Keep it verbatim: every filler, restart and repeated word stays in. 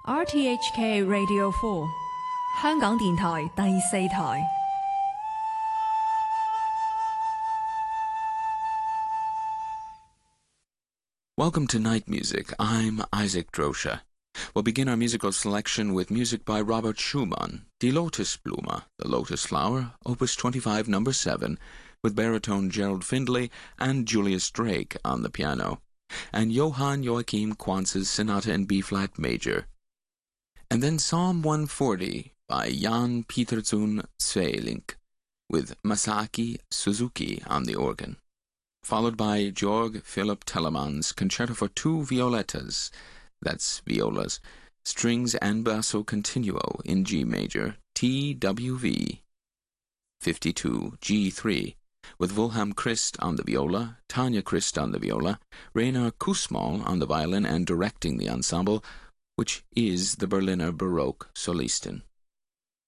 R T H K Radio four 香港電台第四台。 Welcome to Night Music. I'm Isaac Drosha. We'll begin our musical selection with music by Robert Schumann, Die Lotusblume, The Lotus Flower, Opus twenty-five, number seven, with baritone Gerald Findlay and Julius Drake on the piano, and Johann Joachim Quantz's Sonata in B-flat major. And then Psalm one forty by Jan Pieterszoon Sweelinck, with Masaaki Suzuki on the organ, followed by Georg Philipp Telemann's Concerto for Two Violettas, that's violas, strings and basso continuo in G major, T W V fifty-two, G three, with Wilhelm Christ on the viola, Tanja Christ on the viola, Rainer Kussmaul on the violin and directing the ensemble, which is the Berliner Baroque Solistin.